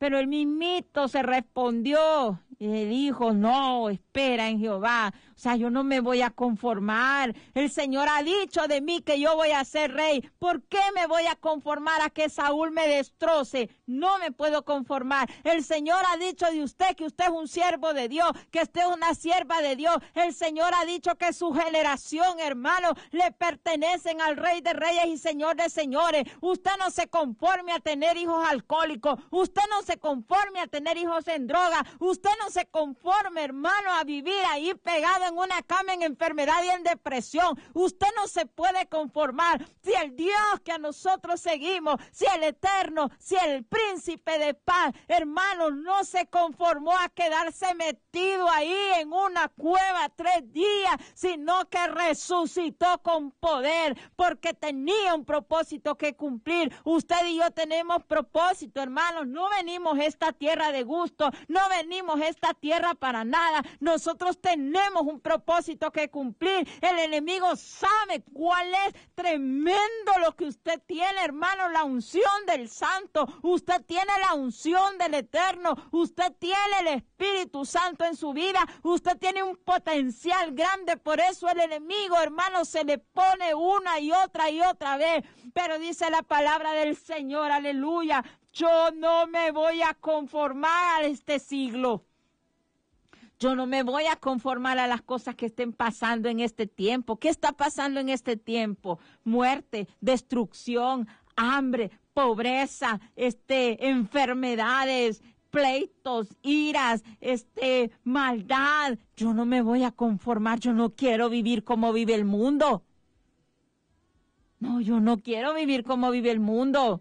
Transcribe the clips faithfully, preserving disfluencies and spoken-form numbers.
Pero el mismito se respondió y le dijo, no, espera en Jehová. O sea, yo no me voy a conformar. El Señor ha dicho de mí que yo voy a ser rey. ¿Por qué me voy a conformar a que Saúl me destroce? No me puedo conformar. El Señor ha dicho de usted que usted es un siervo de Dios, que usted es una sierva de Dios. El Señor ha dicho que su generación, hermano, le pertenecen al Rey de Reyes y Señor de Señores. Usted no se conforme a tener hijos alcohólicos. Usted no se conforme a tener hijos en droga. Usted no se conforme, hermano, a vivir ahí pegado en una cama en enfermedad y en depresión. Usted no se puede conformar. Si el Dios que a nosotros seguimos, si el Eterno, si el Príncipe de Paz, hermano, no se conformó a quedarse metido ahí en una cueva tres días, sino que resucitó con poder, porque tenía un propósito que cumplir. Usted y yo tenemos propósito, hermanos. No venimos a esta tierra de gusto, no venimos a esta tierra para nada. Nosotros tenemos un propósito que cumplir. El enemigo sabe cuál es. Tremendo lo que usted tiene, hermano, la unción del Santo. Usted tiene la unción del Eterno. Usted tiene el Espíritu Santo en su vida. Usted tiene un potencial grande. Por eso el enemigo, hermano, se le pone una y otra y otra vez. Pero dice la palabra del Señor, aleluya, yo no me voy a conformar a este siglo. Yo no me voy a conformar a las cosas que estén pasando en este tiempo. ¿Qué está pasando en este tiempo? Muerte, destrucción, hambre, pobreza, este, enfermedades, pleitos, iras, este, maldad. Yo no me voy a conformar. Yo no quiero vivir como vive el mundo. No, yo no quiero vivir como vive el mundo.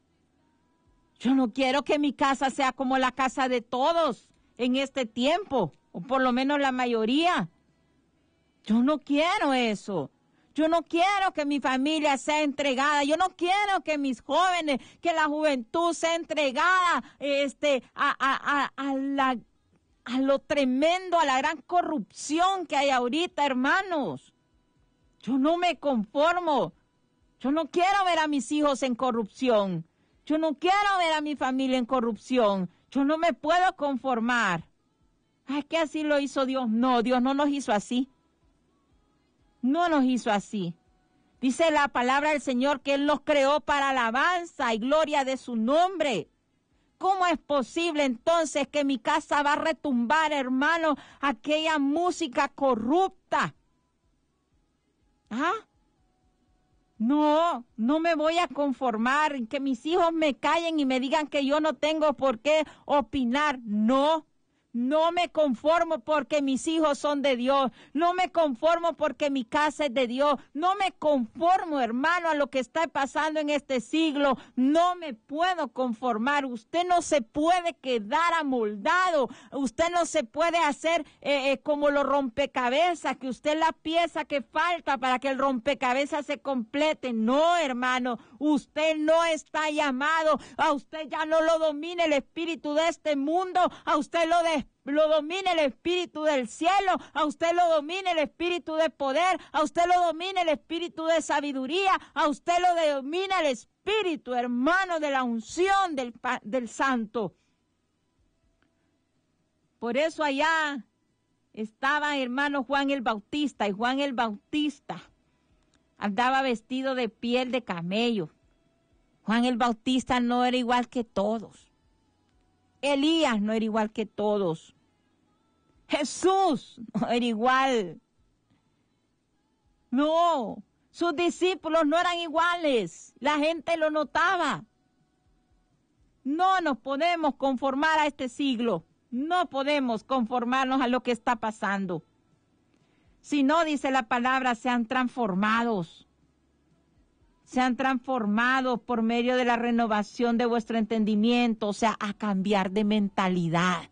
Yo no quiero que mi casa sea como la casa de todos en este tiempo, o por lo menos la mayoría. Yo no quiero eso. Yo no quiero que mi familia sea entregada. Yo no quiero que mis jóvenes, que la juventud sea entregada este, a, a, a, a, la, a lo tremendo, a la gran corrupción que hay ahorita, hermanos. Yo no me conformo. Yo no quiero ver a mis hijos en corrupción. Yo no quiero ver a mi familia en corrupción. Yo no me puedo conformar. Ay, que así lo hizo Dios. No, Dios no nos hizo así. No nos hizo así. Dice la palabra del Señor que Él nos creó para alabanza y gloria de su nombre. ¿Cómo es posible entonces que mi casa va a retumbar, hermano, aquella música corrupta? ¿Ah? No, no me voy a conformar en que mis hijos me callen y me digan que yo no tengo por qué opinar. No, no me conformo porque mis hijos son de Dios. No me conformo porque mi casa es de Dios. No me conformo, hermano, a lo que está pasando en este siglo. No me puedo conformar. Usted no se puede quedar amoldado. Usted no se puede hacer eh, eh, como los rompecabezas, que usted es la pieza que falta para que el rompecabezas se complete. No, hermano, usted no está llamado. A usted ya no lo domina el espíritu de este mundo. A usted lo de Lo domina el espíritu del cielo, a usted lo domina el espíritu de poder, a usted lo domina el espíritu de sabiduría, a usted lo domina el espíritu, hermano, de la unción del, del santo. Por eso allá estaba hermano Juan el Bautista, y Juan el Bautista andaba vestido de piel de camello. Juan el Bautista no era igual que todos. Elías no era igual que todos. Jesús no era igual. No, sus discípulos no eran iguales. La gente lo notaba. No nos podemos conformar a este siglo. No podemos conformarnos a lo que está pasando. Si no, dice la palabra, sean transformados. Sean transformados por medio de la renovación de vuestro entendimiento, o sea, a cambiar de mentalidad.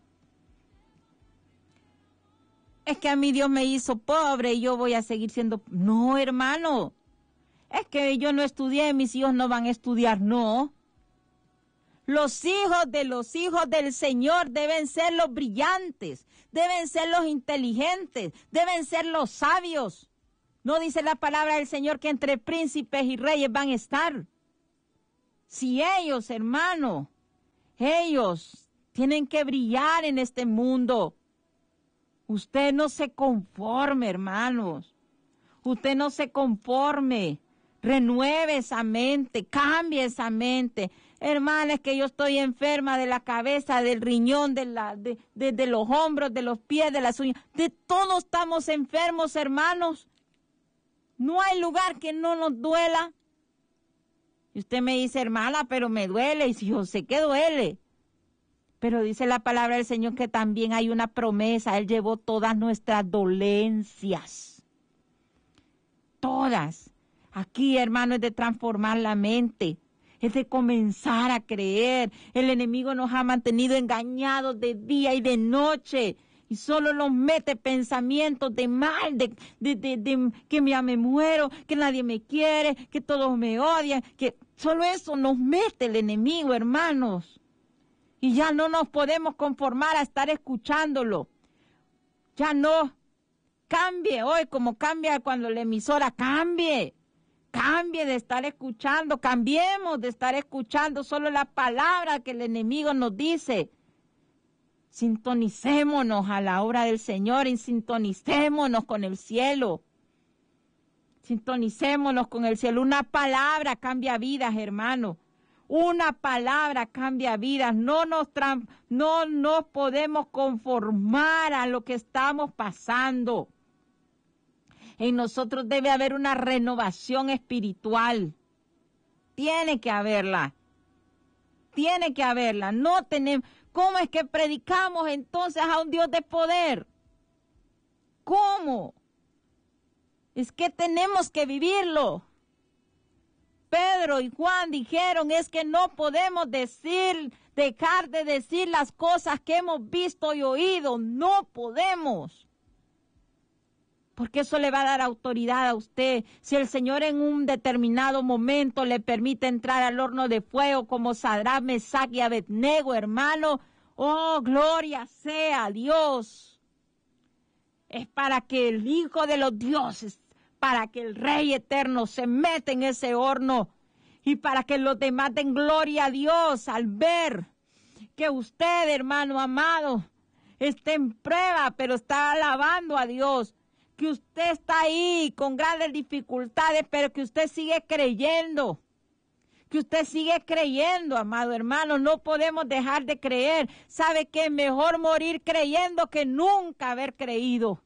Es que a mí Dios me hizo pobre y yo voy a seguir siendo... No, hermano, es que yo no estudié, mis hijos no van a estudiar, no. Los hijos de los hijos del Señor deben ser los brillantes, deben ser los inteligentes, deben ser los sabios. ¿No dice la palabra del Señor que entre príncipes y reyes van a estar? Si ellos, hermano, Ellos tienen que brillar en este mundo. Usted no se conforme, hermanos. Usted no se conforme. Renueve esa mente, cambie esa mente. Hermana, es que yo estoy enferma de la cabeza, del riñón, de, la, de, de, de los hombros, de los pies, de las uñas. De todos estamos enfermos, hermanos. No hay lugar que no nos duela. Y usted me dice, hermana, pero me duele. Y si yo sé que duele. Pero dice la palabra del Señor que también hay una promesa. Él llevó todas nuestras dolencias. Todas. Aquí, hermano, es de transformar la mente. Es de comenzar a creer. El enemigo nos ha mantenido engañados de día y de noche. Y solo nos mete pensamientos de mal, de, de, de, de que ya me muero, que nadie me quiere, que todos me odian. Que solo eso nos mete el enemigo, hermanos. Y ya no nos podemos conformar a estar escuchándolo. Ya no. Cambie hoy como cambia cuando la emisora cambie. Cambie de estar escuchando. Cambiemos de estar escuchando solo la palabra que el enemigo nos dice. Sintonicémonos a la obra del Señor y sintonicémonos con el cielo. Sintonicémonos con el cielo. Una palabra cambia vidas, hermano. Una palabra cambia vidas. No nos, no nos podemos conformar a lo que estamos pasando. En nosotros debe haber una renovación espiritual. Tiene que haberla. Tiene que haberla. No tenemos. ¿Cómo es que predicamos entonces a un Dios de poder? ¿Cómo? Es que tenemos que vivirlo. Pedro y Juan dijeron, es que no podemos decir, dejar de decir las cosas que hemos visto y oído. No podemos. Porque eso le va a dar autoridad a usted. Si el Señor en un determinado momento le permite entrar al horno de fuego como Sadrach, Mesach y Abednego, hermano, oh, gloria sea a Dios. Es para que el Hijo de los dioses, para que el Rey eterno se meta en ese horno y para que los demás den gloria a Dios al ver que usted, hermano amado, está en prueba, pero está alabando a Dios. Que usted está ahí con grandes dificultades, pero que usted sigue creyendo. Que usted sigue creyendo, amado hermano. No podemos dejar de creer. ¿Sabe qué? Mejor morir creyendo que nunca haber creído.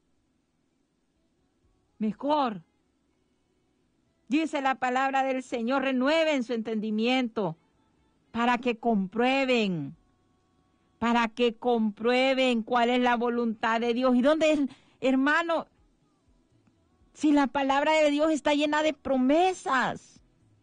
Mejor. Dice la palabra del Señor, renueven su entendimiento para que comprueben, para que comprueben cuál es la voluntad de Dios. ¿Y dónde es, hermano? Si la palabra de Dios está llena de promesas.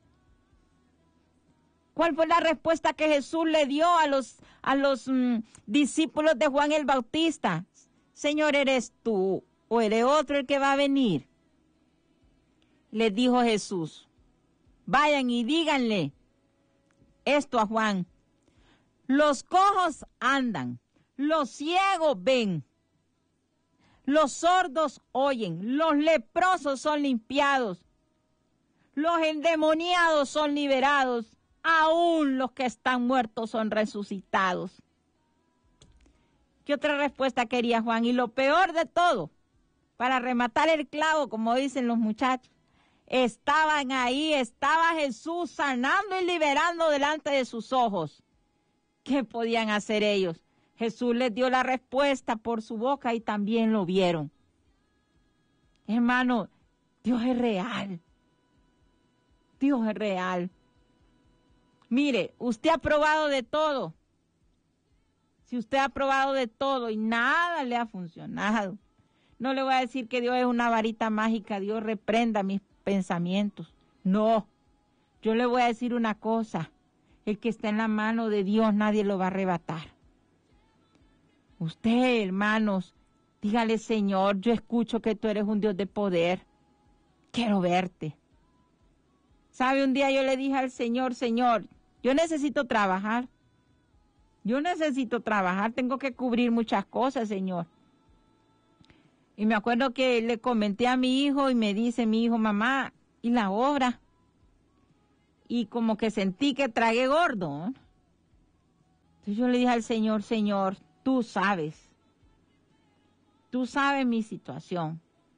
¿Cuál fue la respuesta que Jesús le dio a los, a los mm, discípulos de Juan el Bautista? Señor, ¿eres tú o eres otro el que va a venir? Les dijo Jesús, vayan y díganle esto a Juan. Los cojos andan, los ciegos ven. Los sordos oyen, los leprosos son limpiados, los endemoniados son liberados, aún los que están muertos son resucitados. ¿Qué otra respuesta quería Juan? Y lo peor de todo, para rematar el clavo, como dicen los muchachos, estaban ahí, estaba Jesús sanando y liberando delante de sus ojos. ¿Qué podían hacer ellos? Jesús les dio la respuesta por su boca y también lo vieron. Hermano, Dios es real. Dios es real. Mire, usted ha probado de todo. Si usted ha probado de todo y nada le ha funcionado, no le voy a decir que Dios es una varita mágica, Dios reprenda mis pensamientos. No, yo le voy a decir una cosa, el que está en la mano de Dios nadie lo va a arrebatar. Usted, hermanos, dígale, Señor, yo escucho que tú eres un Dios de poder. Quiero verte. ¿Sabe? Un día yo le dije al Señor, Señor, yo necesito trabajar. Yo necesito trabajar, tengo que cubrir muchas cosas, Señor. Y me acuerdo que le comenté a mi hijo y me dice mi hijo, mamá, ¿y la obra? Y como que sentí que tragué gordo, ¿no? Entonces yo le dije al Señor, Señor, tú sabes, tú sabes mi situación.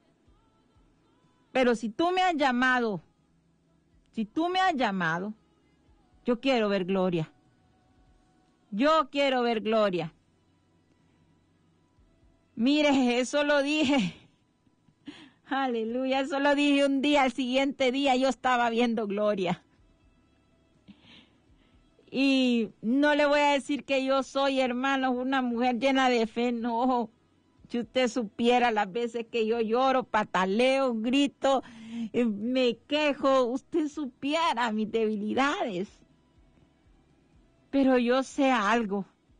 Pero si tú me has llamado, si tú me has llamado, yo quiero ver gloria. Yo quiero ver gloria. Mire, eso lo dije. Aleluya, eso lo dije un día, al siguiente día yo estaba viendo gloria. Y no le voy a decir que yo soy, hermano, una mujer llena de fe, no. Si usted supiera las veces que yo lloro, pataleo, grito, eh, me quejo, usted supiera mis debilidades. Pero yo sé algo.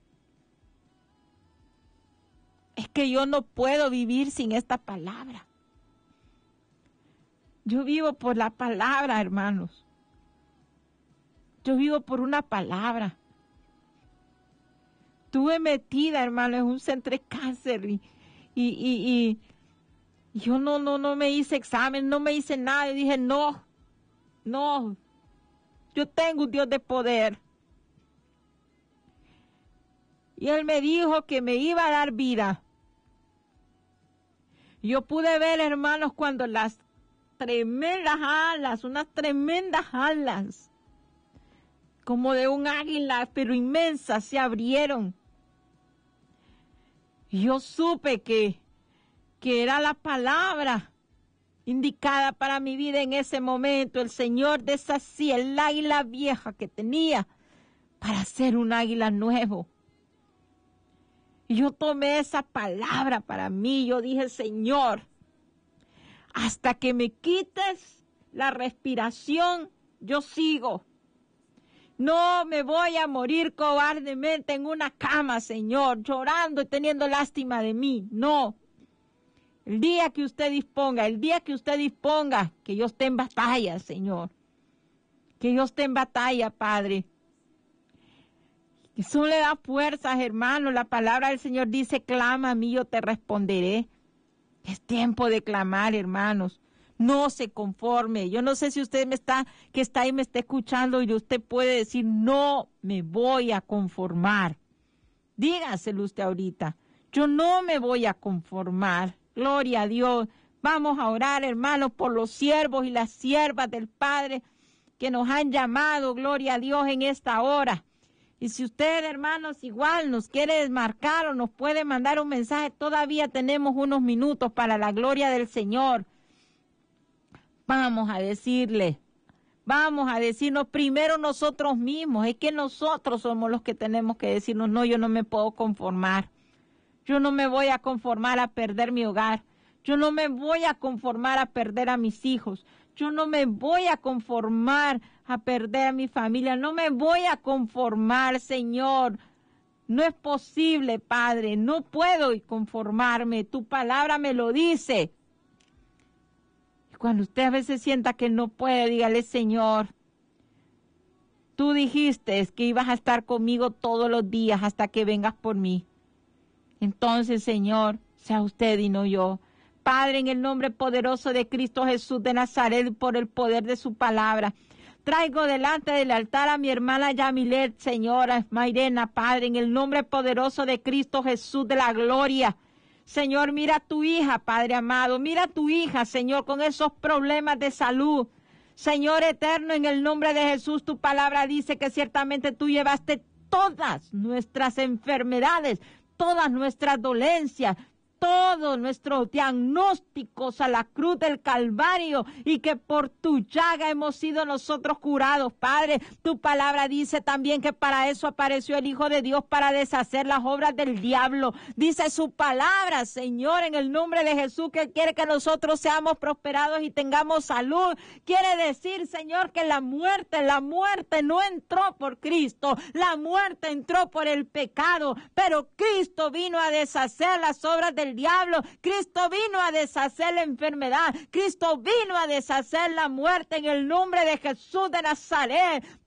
Es que yo no puedo vivir sin esta palabra. Yo vivo por la palabra, hermanos. Yo vivo por una palabra. Estuve metida, hermano, en un centro de cáncer y, y, y, y yo no, no, no me hice examen, no me hice nada. Y dije, no, no, yo tengo un Dios de poder. Y Él me dijo que me iba a dar vida. Yo pude ver, hermanos, cuando las tremendas alas, unas tremendas alas, como de un águila, pero inmensas, se abrieron. Y yo supe que, que era la palabra indicada para mi vida en ese momento. El Señor deshacía el águila vieja que tenía para hacer un águila nuevo. Y yo tomé esa palabra para mí. Yo dije, Señor, hasta que me quites la respiración, yo sigo. No me voy a morir cobardemente en una cama, Señor, llorando y teniendo lástima de mí. No. El día que usted disponga, el día que usted disponga, que yo esté en batalla, Señor. Que yo esté en batalla, Padre. Eso le da fuerzas, hermano. La palabra del Señor dice, clama a mí, yo te responderé. Es tiempo de clamar, hermanos. No se conforme. Yo no sé si usted me está, que está ahí, me está escuchando y usted puede decir, no me voy a conformar. Dígaselo usted ahorita. Yo no me voy a conformar. Gloria a Dios. Vamos a orar, hermanos, por los siervos y las siervas del Padre que nos han llamado, gloria a Dios, en esta hora. Y si usted, hermanos, igual nos quiere desmarcar o nos puede mandar un mensaje, todavía tenemos unos minutos para la gloria del Señor. Vamos a decirle, vamos a decirnos primero nosotros mismos. Es que nosotros somos los que tenemos que decirnos, no, yo no me puedo conformar. Yo no me voy a conformar a perder mi hogar. Yo no me voy a conformar a perder a mis hijos. Yo no me voy a conformar a perder a mi familia. No me voy a conformar, Señor. No es posible, Padre. No puedo conformarme. Tu palabra me lo dice. Cuando usted a veces sienta que no puede, dígale, Señor, tú dijiste que ibas a estar conmigo todos los días hasta que vengas por mí. Entonces, Señor, sea usted y no yo. Padre, en el nombre poderoso de Cristo Jesús de Nazaret, por el poder de su palabra, traigo delante del altar a mi hermana Yamilet, señora Mayrena, Padre, en el nombre poderoso de Cristo Jesús de la gloria. Señor, mira a tu hija, Padre amado, mira a tu hija, Señor, con esos problemas de salud. Señor eterno, en el nombre de Jesús, tu palabra dice que ciertamente tú llevaste todas nuestras enfermedades, todas nuestras dolencias, todos nuestros diagnósticos a la cruz del Calvario, y que por tu llaga hemos sido nosotros curados, Padre. Tu palabra dice también que para eso apareció el Hijo de Dios, para deshacer las obras del diablo. Dice su palabra, Señor, en el nombre de Jesús, que quiere que nosotros seamos prosperados y tengamos salud. Quiere decir, Señor, que la muerte, la muerte no entró por Cristo, la muerte entró por el pecado, pero Cristo vino a deshacer las obras del diablo. Cristo vino a deshacer la enfermedad. Cristo vino a deshacer la muerte en el nombre de Jesús de Nazaret.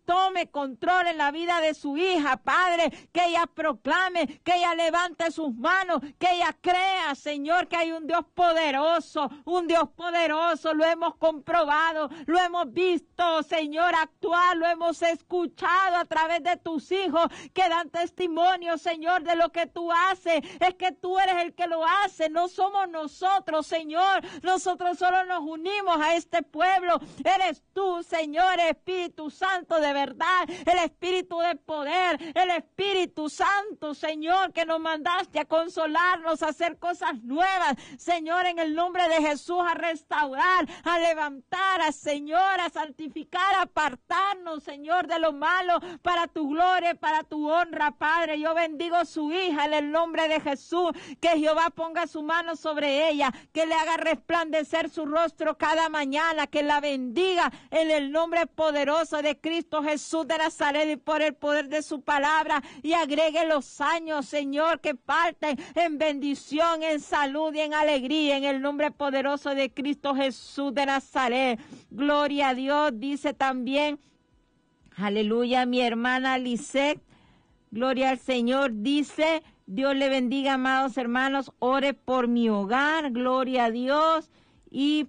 tome control en la vida de su hija, Padre, que ella proclame, que ella levante sus manos, que ella crea, Señor, que hay un Dios poderoso, un Dios poderoso, lo hemos comprobado, lo hemos visto, Señor, actuar, lo hemos escuchado a través de tus hijos que dan testimonio, Señor, de lo que tú haces. Es que tú eres el que lo hace, no somos nosotros, Señor. Nosotros solo nos unimos a este pueblo. Eres tú, Señor, Espíritu Santo de verdad, el Espíritu de poder, el Espíritu Santo, Señor, que nos mandaste a consolarnos, a hacer cosas nuevas, Señor, en el nombre de Jesús, a restaurar, a levantar, a Señor, a santificar, a apartarnos, Señor, de lo malo, para tu gloria, para tu honra, Padre. Yo bendigo su hija en el nombre de Jesús, que Jehová ponga su mano sobre ella, que le haga resplandecer su rostro cada mañana, que la bendiga en el nombre poderoso de Cristo Jesús de Nazaret y por el poder de su palabra, y agregue los años, Señor, que falten en bendición, en salud y en alegría, en el nombre poderoso de Cristo Jesús de Nazaret. Gloria a Dios. Dice también, aleluya, mi hermana Lisette, gloria al Señor, dice, Dios le bendiga, amados hermanos, ore por mi hogar, gloria a Dios, y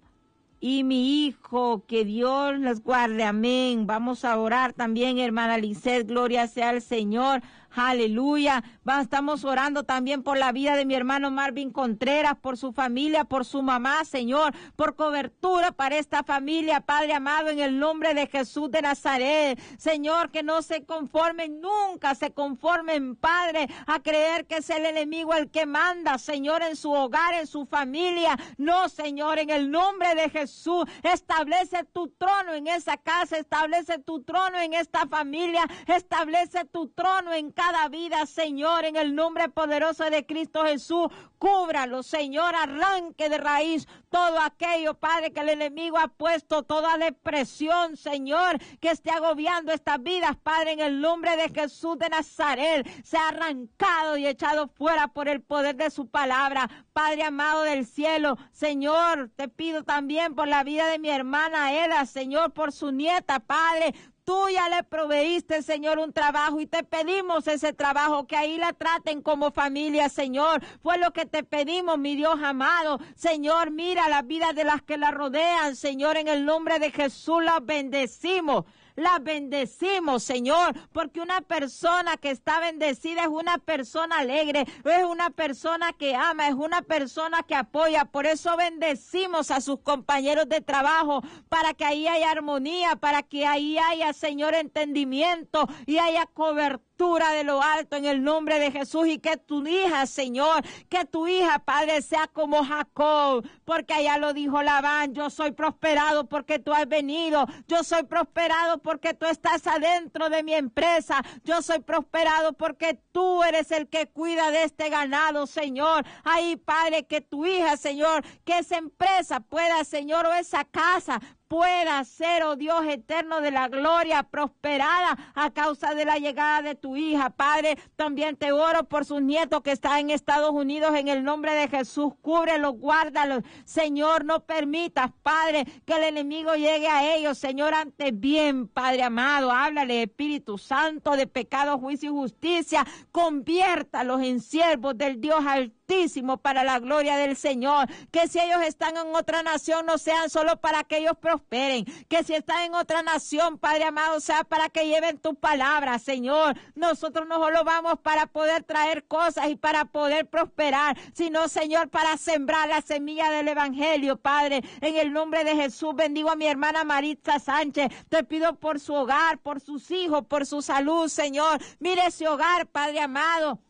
y mi hijo, que Dios les guarde, amén. Vamos a orar también, hermana Lisette, gloria sea al Señor, aleluya. Va, estamos orando también por la vida de mi hermano Marvin Contreras, por su familia, por su mamá, Señor, por cobertura para esta familia, Padre amado, en el nombre de Jesús de Nazaret, Señor, que no se conformen, nunca se conformen, Padre, a creer que es el enemigo el que manda, Señor, en su hogar, en su familia. No, Señor, en el nombre de Jesús, establece tu trono en esa casa, establece tu trono en esta familia, establece tu trono en cada vida, Señor, en el nombre poderoso de Cristo Jesús. Cúbralo, Señor, arranque de raíz todo aquello, Padre, que el enemigo ha puesto, toda depresión, Señor, que esté agobiando estas vidas, Padre, en el nombre de Jesús de Nazaret, sea arrancado y echado fuera por el poder de su palabra. Padre amado del cielo, Señor, te pido también por la vida de mi hermana Eda, Señor, por su nieta, Padre. Tú ya le proveíste, Señor, un trabajo y te pedimos ese trabajo, que ahí la traten como familia, Señor. Fue lo que te pedimos, mi Dios amado. Señor, mira la vida de las que la rodean, Señor, en el nombre de Jesús las bendecimos. Las bendecimos, Señor, porque una persona que está bendecida es una persona alegre, es una persona que ama, es una persona que apoya. Por eso bendecimos a sus compañeros de trabajo, para que ahí haya armonía, para que ahí haya, Señor, entendimiento y haya cobertura de lo alto en el nombre de Jesús. Y que tu hija, Señor, que tu hija, Padre, sea como Jacob, porque allá lo dijo Labán: yo soy prosperado porque tú has venido, yo soy prosperado porque tú estás adentro de mi empresa, yo soy prosperado porque tú eres el que cuida de este ganado, Señor. Ahí, Padre, que tu hija, Señor, que esa empresa pueda, Señor, o esa casa pueda ser, oh Dios eterno de la gloria, prosperada a causa de la llegada de tu hija, Padre. También te oro por sus nietos que están en Estados Unidos, en el nombre de Jesús. Cúbrelos, guárdalos, Señor. No permitas, Padre, que el enemigo llegue a ellos, Señor. Antes bien, Padre amado, háblale, Espíritu Santo, de pecado, juicio y justicia. Conviértalos en siervos del Dios Altísimo para la gloria del Señor. Que si ellos están en otra nación, no sean solo para que ellos prosperen. Que si están en otra nación, Padre amado, sea para que lleven tu palabra, Señor. Nosotros no solo vamos para poder traer cosas y para poder prosperar, sino, Señor, para sembrar la semilla del Evangelio, Padre. En el nombre de Jesús, bendigo a mi hermana Maritza Sánchez. Te pido por su hogar, por sus hijos, por su salud, Señor. Mire ese hogar, Padre amado.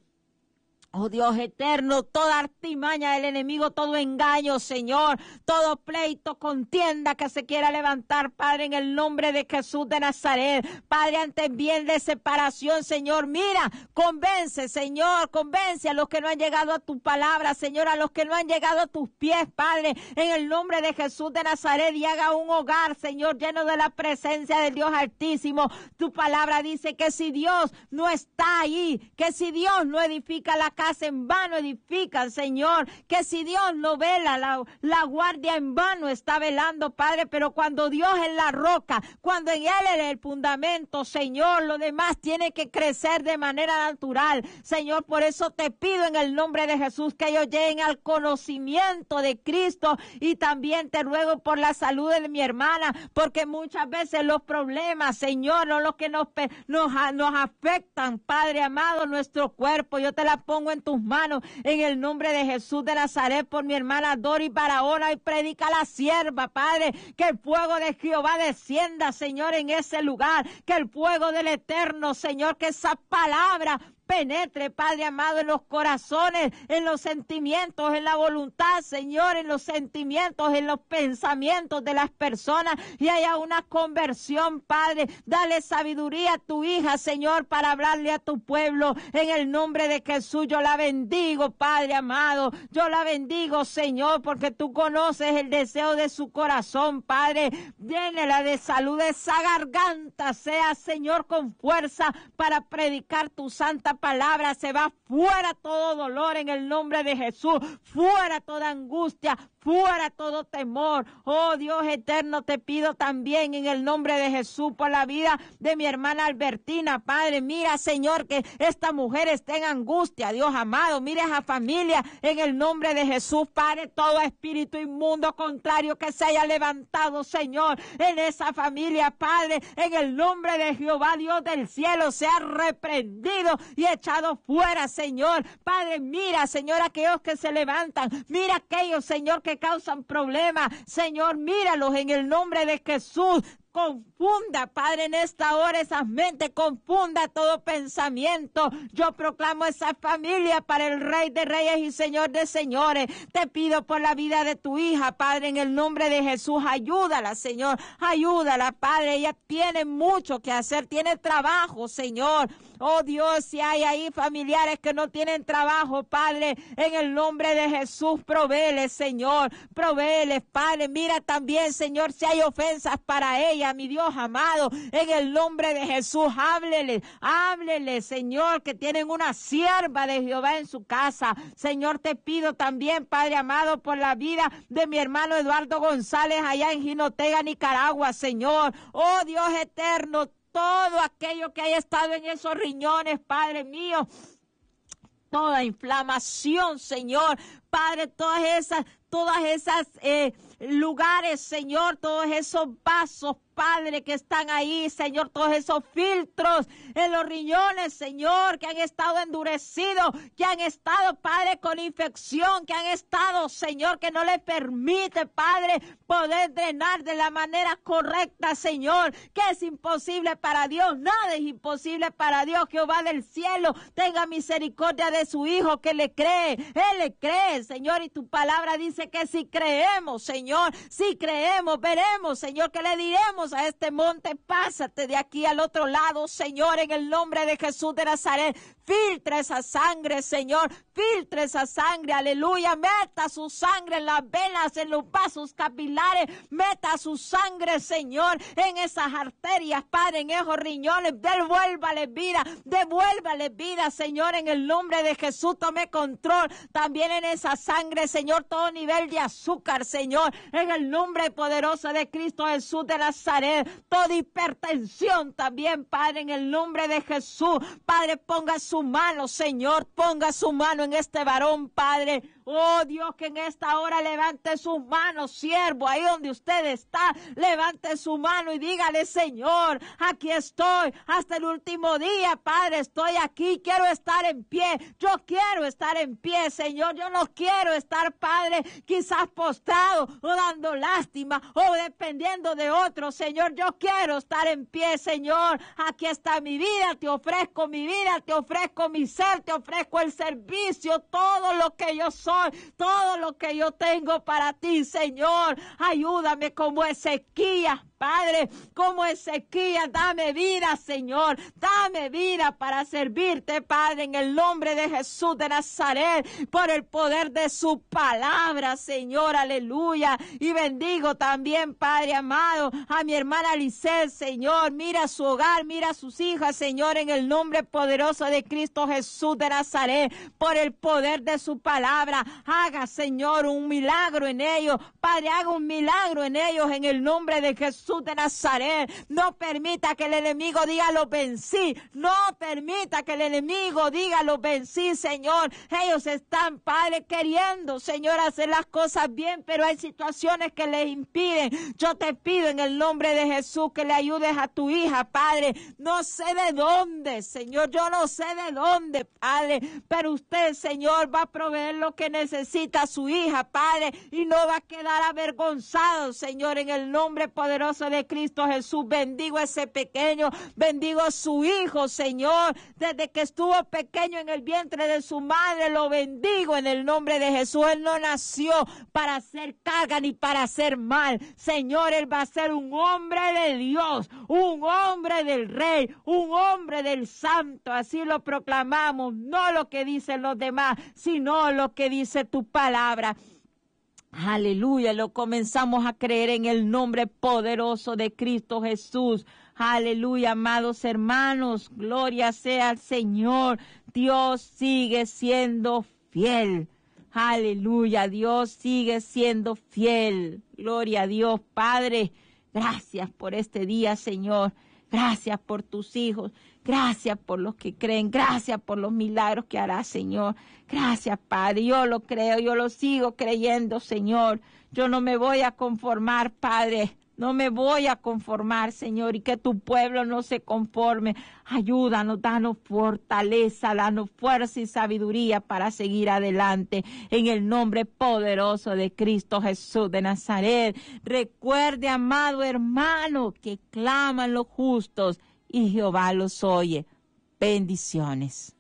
Oh Dios eterno, toda artimaña del enemigo, todo engaño, Señor, todo pleito, contienda que se quiera levantar, Padre, en el nombre de Jesús de Nazaret. Padre, antes bien de separación, Señor, mira, convence, Señor, convence a los que no han llegado a tu palabra, Señor, a los que no han llegado a tus pies, Padre, en el nombre de Jesús de Nazaret, y haga un hogar, Señor, lleno de la presencia del Dios Altísimo. Tu palabra dice que si Dios no está ahí, que si Dios no edifica la casa en vano edifican, Señor, que si Dios no vela, la, la guardia en vano está velando, Padre, pero cuando Dios es la roca, cuando en Él es el fundamento, Señor, lo demás tiene que crecer de manera natural, Señor, por eso te pido en el nombre de Jesús que ellos lleguen al conocimiento de Cristo, y también te ruego por la salud de mi hermana, porque muchas veces los problemas, Señor, no los que nos, nos, nos afectan, Padre amado, nuestro cuerpo, yo te la pongo en tus manos, en el nombre de Jesús de Nazaret, por mi hermana Dori Barahona, y predica a la sierva, Padre, que el fuego de Jehová descienda, Señor, en ese lugar, que el fuego del Eterno, Señor, que esa palabra penetre, Padre amado, en los corazones, en los sentimientos, en la voluntad, Señor, en los sentimientos, en los pensamientos de las personas, y haya una conversión, Padre. Dale sabiduría a tu hija, Señor, para hablarle a tu pueblo. En el nombre de Jesús, yo la bendigo, Padre amado. Yo la bendigo, Señor, porque tú conoces el deseo de su corazón, Padre. Llénela de salud, esa garganta sea, Señor, con fuerza para predicar tu santa palabra. Se va fuera todo dolor en el nombre de Jesús, fuera toda angustia, fuera todo temor. Oh Dios eterno, te pido también en el nombre de Jesús por la vida de mi hermana Albertina, Padre. Mira, Señor, que esta mujer esté en angustia, Dios amado. Mira esa familia en el nombre de Jesús, Padre. Todo espíritu inmundo contrario que se haya levantado, Señor, en esa familia, Padre, en el nombre de Jehová, Dios del cielo, sea reprendido y echado fuera, Señor. Padre, mira, Señor, aquellos que se levantan, mira aquellos, Señor, que causan problemas, Señor, míralos en el nombre de Jesús. Confunda, Padre, en esta hora esas mentes, confunda todo pensamiento. Yo proclamo esa familia para el Rey de Reyes y Señor de Señores. Te pido por la vida de tu hija, Padre, en el nombre de Jesús. Ayúdala, Señor, ayúdala, Padre. Ella tiene mucho que hacer, tiene trabajo, Señor. Oh Dios, si hay ahí familiares que no tienen trabajo, Padre, en el nombre de Jesús, provéeles, Señor, provéeles, Padre. Mira también, Señor, si hay ofensas para ella, mi Dios amado, en el nombre de Jesús, háblele, háblele, Señor, que tienen una sierva de Jehová en su casa. Señor, te pido también, Padre amado, por la vida de mi hermano Eduardo González allá en Jinotega, Nicaragua, Señor. Oh Dios eterno, todo aquello que haya estado en esos riñones, Padre mío, toda inflamación, Señor, Padre, todas esas, todas esas eh, lugares, Señor, todos esos vasos, Padre, que están ahí, Señor, todos esos filtros en los riñones, Señor, que han estado endurecidos, que han estado, Padre, con infección, que han estado, Señor, que no le permite, Padre, poder drenar de la manera correcta, Señor, que es imposible para Dios, nada es imposible para Dios. Jehová del cielo, tenga misericordia de su Hijo que le cree, Él le cree, Señor, y tu palabra dice que si creemos, Señor, si creemos, veremos, Señor, que le diremos a este monte, pásate de aquí al otro lado, Señor, en el nombre de Jesús de Nazaret. Filtra esa sangre, Señor, filtra esa sangre, aleluya, meta su sangre en las venas, en los vasos capilares, meta su sangre, Señor, en esas arterias, Padre, en esos riñones, devuélvale vida, devuélvale vida, Señor, en el nombre de Jesús. Tome control también en esa sangre, Señor, todo nivel de azúcar, Señor, en el nombre poderoso de Cristo Jesús de Nazaret, toda hipertensión también, Padre, en el nombre de Jesús. Padre, ponga su mano, Señor, ponga su mano en este varón, Padre. Oh Dios, que en esta hora levante sus manos, siervo, ahí donde usted está, levante su mano y dígale, Señor, aquí estoy, hasta el último día, Padre, estoy aquí, quiero estar en pie, yo quiero estar en pie, Señor, yo no quiero estar, Padre, quizás postrado o dando lástima o dependiendo de otros, Señor, yo quiero estar en pie, Señor, aquí está mi vida, te ofrezco mi vida, te ofrezco mi ser, te ofrezco el servicio, todo lo que yo soy, todo lo que yo tengo para ti, Señor. Ayúdame como Ezequías, Padre, como Ezequías, dame vida, Señor, dame vida para servirte, Padre, en el nombre de Jesús de Nazaret, por el poder de su palabra, Señor, aleluya. Y bendigo también, Padre amado, a mi hermana Lisset, Señor, mira su hogar, mira a sus hijas, Señor, en el nombre poderoso de Cristo Jesús de Nazaret, por el poder de su palabra. Haga, Señor, un milagro en ellos, Padre, haga un milagro en ellos en el nombre de Jesús de Nazaret. No permita que el enemigo diga lo vencí, no permita que el enemigo diga lo vencí, Señor. Ellos están, Padre, queriendo, Señor, hacer las cosas bien, pero hay situaciones que les impiden. Yo te pido en el nombre de Jesús que le ayudes a tu hija, Padre. No sé de dónde, Señor, yo no sé de dónde, Padre, pero usted, Señor, va a proveer lo que necesita su hija, Padre, y no va a quedar avergonzado, Señor, en el nombre poderoso de Cristo Jesús. Bendigo a ese pequeño, bendigo a su hijo, Señor, desde que estuvo pequeño en el vientre de su madre, lo bendigo en el nombre de Jesús. Él no nació para hacer carga ni para hacer mal, Señor, él va a ser un hombre de Dios, un hombre del Rey, un hombre del Santo. Así lo proclamamos, no lo que dicen los demás, sino lo que dice tu palabra. Aleluya, lo comenzamos a creer en el nombre poderoso de Cristo Jesús. Aleluya, amados hermanos, gloria sea al Señor. Dios sigue siendo fiel. Aleluya, Dios sigue siendo fiel. Gloria a Dios, Padre. Gracias por este día, Señor. Gracias por tus hijos. Gracias por los que creen. Gracias por los milagros que harás, Señor. Gracias, Padre. Yo lo creo, yo lo sigo creyendo, Señor. Yo no me voy a conformar, Padre. No me voy a conformar, Señor, y que tu pueblo no se conforme. Ayúdanos, danos fortaleza, danos fuerza y sabiduría para seguir adelante. En el nombre poderoso de Cristo Jesús de Nazaret. Recuerde, amado hermano, que claman los justos y Jehová los oye. Bendiciones.